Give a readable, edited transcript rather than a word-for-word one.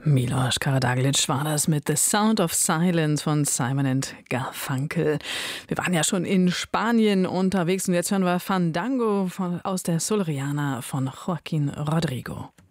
Miloš Karađagić war das mit The Sound of Silence von Simon & Garfunkel. Wir waren ja schon in Spanien unterwegs und jetzt hören wir Fandango aus der Soleríana von Joaquín Rodrigo.